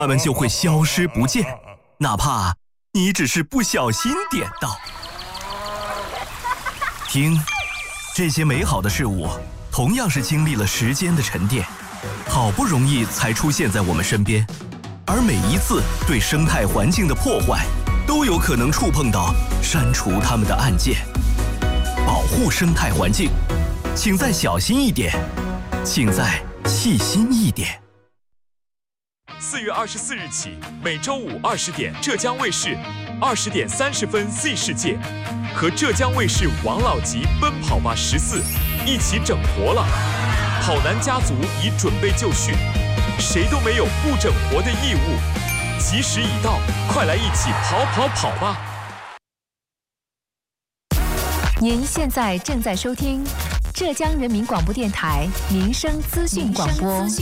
它们就会消失不见，哪怕你只是不小心点到。听，这些美好的事物同样是经历了时间的沉淀，好不容易才出现在我们身边，而每一次对生态环境的破坏，都有可能触碰到删除它们的按键。保护生态环境，请再小心一点，请再细心一点。 4月24日起，每周五20点，浙江卫视20点30分 Z 世界，和浙江卫视王老吉奔跑吧14一起整活了。跑男家族已准备就绪，谁都没有不整活的义务。吉时已到，快来一起跑吧！ 您现在正在收听浙江人民广播电台民生资讯广播。